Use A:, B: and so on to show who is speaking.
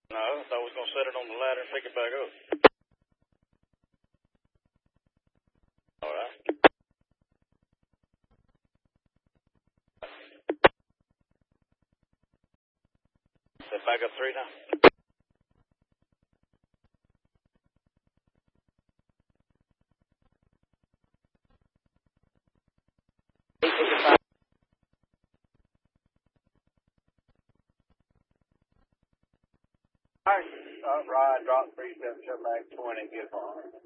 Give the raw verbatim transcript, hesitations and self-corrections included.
A: No, I thought we was going to set it on the ladder and pick it back up. All right. Set back up three now. All right, uh, ride, drop three, seven, shut back twenty, get on.